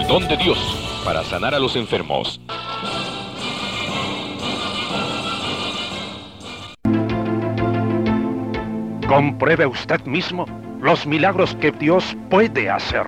El don de Dios para sanar a los enfermos. Compruebe usted mismo los milagros que Dios puede hacer.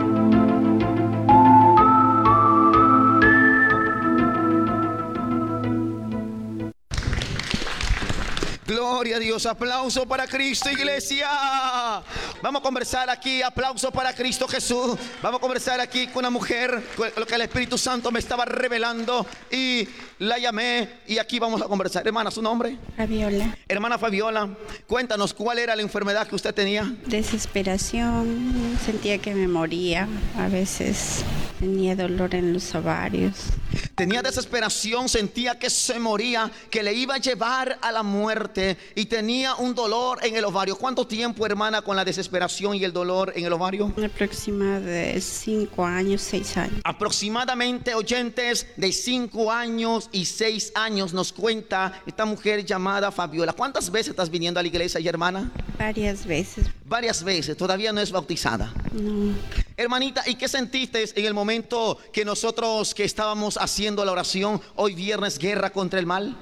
Gloria a Dios, aplauso para Cristo, iglesia. Vamos a conversar aquí, aplauso para Cristo Jesús. Vamos a conversar aquí con una mujer, lo que el Espíritu Santo me estaba revelando y la llamé y aquí vamos a conversar. Hermana, ¿su nombre? Fabiola. Hermana Fabiola, cuéntanos, ¿cuál era la enfermedad que usted tenía? Desesperación, sentía que me moría, a veces tenía dolor en los ovarios. Tenía desesperación, sentía que se moría, que le iba a llevar a la muerte y tenía un dolor en el ovario. ¿Cuánto tiempo, hermana, con la desesperación y el dolor en el ovario? Aproximadamente 5 años, 6 años. Aproximadamente, oyentes, de 5 años y 6 años nos cuenta esta mujer llamada Fabiola. ¿Cuántas veces estás viniendo a la iglesia, hermana? Varias veces. Varias veces, todavía no es bautizada. No. Hermanita, ¿y qué sentiste en el momento que nosotros que estábamos haciendo la oración hoy viernes, guerra contra el mal?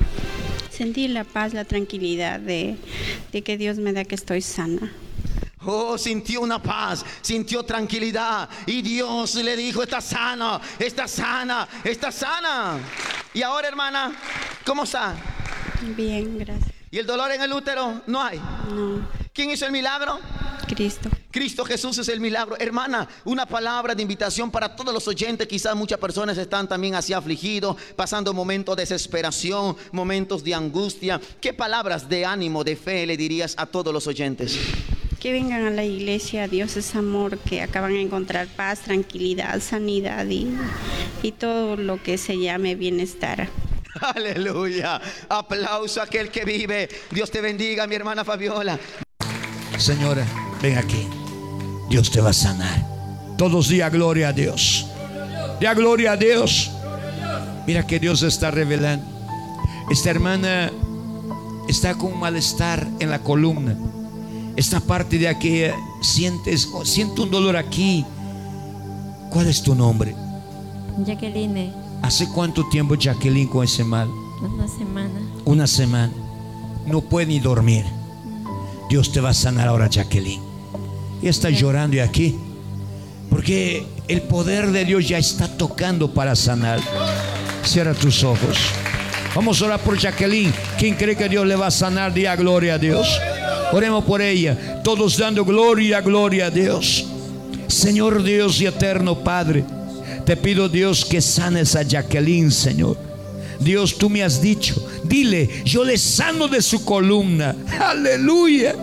Sentí la paz, la tranquilidad de que Dios me da que estoy sana. Oh, sintió una paz, sintió tranquilidad y Dios le dijo: está sana, está sana, está sana. Y ahora, hermana, ¿cómo está? Bien, gracias. ¿Y el dolor en el útero? No hay. No. ¿Quién hizo el milagro? Cristo. Cristo Jesús es el milagro. Hermana, una palabra de invitación para todos los oyentes. Quizás muchas personas están también así afligidos, pasando momentos de desesperación, momentos de angustia. ¿Qué palabras de ánimo, de fe le dirías a todos los oyentes? Que vengan a la iglesia, Dios es amor, que acaban de encontrar paz, tranquilidad, sanidad y todo lo que se llame bienestar. Aleluya. Aplauso a aquel que vive. Dios te bendiga, mi hermana Fabiola. Señora, ven aquí. Dios te va a sanar. Todos digan gloria a Dios. Diga gloria a Dios. Mira que Dios está revelando. Esta hermana está con un malestar en la columna. Esta parte de aquí siento un dolor aquí. ¿Cuál es tu nombre? Jacqueline. ¿Hace cuánto tiempo, Jacqueline, con ese mal? Una semana. Una semana. No puede ni dormir. Dios te va a sanar ahora, Jacqueline. Y está llorando y aquí porque el poder de Dios ya está tocando para sanar. Cierra tus ojos. Vamos a orar por Jacqueline. ¿Quién cree que Dios le va a sanar? Diga gloria a Dios. Oremos por ella. Todos dando gloria, gloria a Dios. Señor Dios y eterno Padre, te pido, Dios, que sanes a Jacqueline, Señor. Dios, tú me has dicho, dile, yo le sano de su columna. Aleluya.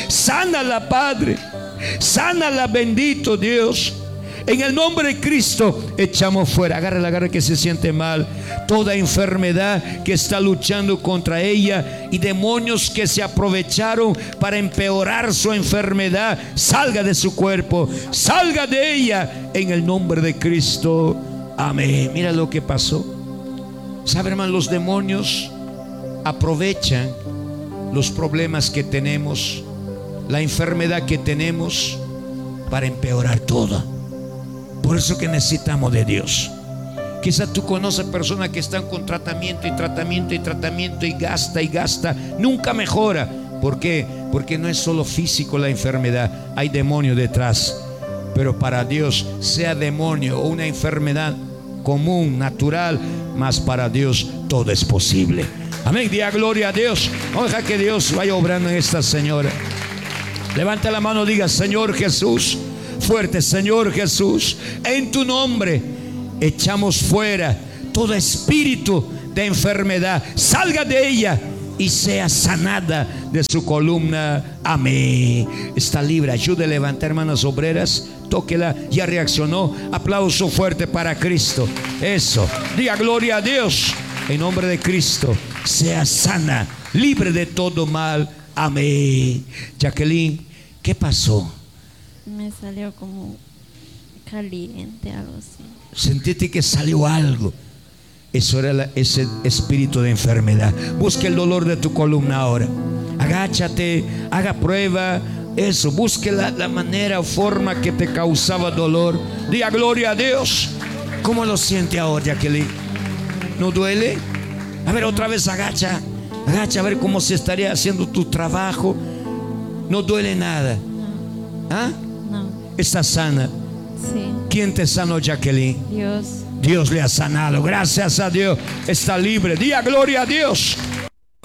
Sánala, Padre. Sánala, bendito Dios. En el nombre de Cristo echamos fuera. Agarra que se siente mal. Toda enfermedad que está luchando contra ella y demonios que se aprovecharon para empeorar su enfermedad, salga de su cuerpo, salga de ella en el nombre de Cristo. Amén. Mira lo que pasó. ¿Sabe, hermano? Los demonios aprovechan los problemas que tenemos, la enfermedad que tenemos, para empeorar todo. Por eso que necesitamos de Dios. Quizás tú conoces personas que están con tratamiento y tratamiento y tratamiento y gasta, nunca mejora. ¿Por qué? Porque no es solo físico la enfermedad, hay demonio detrás. Pero para Dios, sea demonio o una enfermedad común, natural, mas para Dios todo es posible. Amén. Diga gloria a Dios. Vamos a dejar que Dios vaya obrando en esta señora. Levanta la mano, diga: Señor Jesús. Fuerte: Señor Jesús, en tu nombre echamos fuera todo espíritu de enfermedad. Salga de ella y sea sanada de su columna. Amén. Está libre. Ayude a levantar, hermanas obreras. Tóquela. Ya reaccionó. Aplauso fuerte para Cristo. Eso. Diga gloria a Dios. En nombre de Cristo, sea sana, libre de todo mal. Amén. Jacqueline, ¿qué pasó? Me salió como caliente, algo así. Sentiste que salió algo. Eso era ese espíritu de enfermedad. Busca el dolor de tu columna ahora. Agáchate, haga prueba Eso, busque la manera o forma que te causaba dolor. Diga gloria a Dios. ¿Cómo lo siente ahora, Jacqueline? ¿No duele? A ver, otra vez agacha. Agacha a ver cómo se estaría haciendo tu trabajo. No duele nada. ¿Ah? No. Está sana. Sí. ¿Quién te sanó, Jacqueline? Dios. Dios le ha sanado. Gracias a Dios. Está libre. Diga gloria a Dios.